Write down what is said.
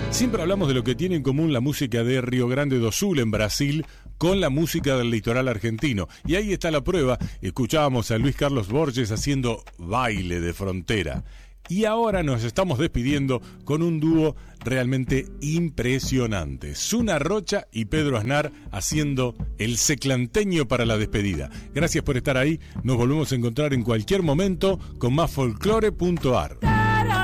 Siempre hablamos de lo que tiene en común la música de Rio Grande do Sul en Brasil con la música del litoral argentino. Y ahí está la prueba. Escuchábamos a Luis Carlos Borges haciendo Baile de Frontera. Y ahora nos estamos despidiendo con un dúo realmente impresionante. Suna Rocha y Pedro Aznar haciendo el seclanteño para la despedida. Gracias por estar ahí. Nos volvemos a encontrar en cualquier momento con más folclore.ar.